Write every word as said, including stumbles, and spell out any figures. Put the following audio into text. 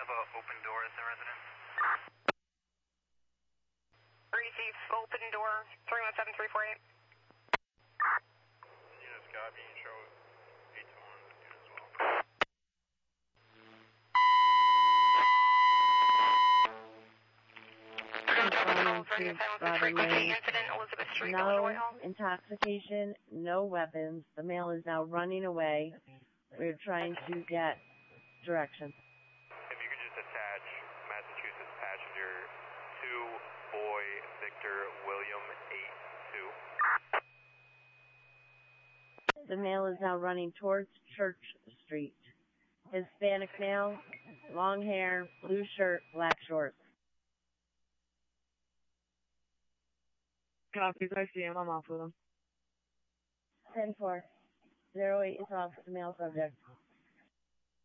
have an open door as the residence? Receive open door, three one seven three four eight. Units copy, show eight to one as well. No intoxication, no weapons. The male is now running away. We're trying to get directions. If you could just attach Massachusetts passenger two, boy, Victor, William, eight, two. The male is now running towards Church Street. Hispanic male, long hair, blue shirt, black shorts. Copies, I see him. I'm off with him. ten four. zero eight is off the male subject.